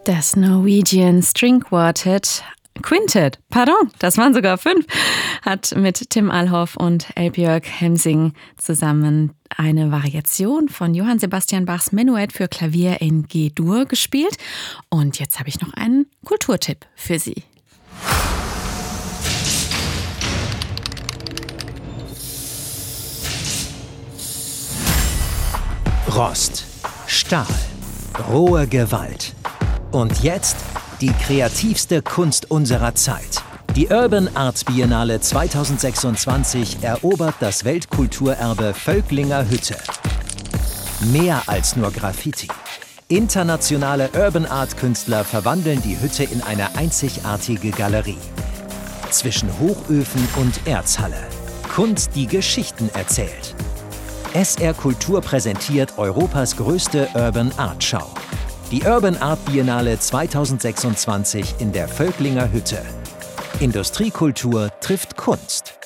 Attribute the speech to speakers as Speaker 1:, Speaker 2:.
Speaker 1: Das Norwegian String Quintet, das waren sogar 5, hat mit Tim Alhoff und Eldbjørg Hemsing zusammen eine Variation von Johann Sebastian Bachs Menuett für Klavier in G-Dur gespielt. Und jetzt habe ich noch einen Kulturtipp für Sie.
Speaker 2: Rost, Stahl, rohe Gewalt. Und jetzt die kreativste Kunst unserer Zeit. Die Urban Art Biennale 2026 erobert das Weltkulturerbe Völklinger Hütte. Mehr als nur Graffiti. Internationale Urban Art Künstler verwandeln die Hütte in eine einzigartige Galerie. Zwischen Hochöfen und Erzhalle. Kunst, die Geschichten erzählt. SR Kultur präsentiert Europas größte Urban Art Schau. Die Urban Art Biennale 2026 in der Völklinger Hütte. Industriekultur trifft Kunst.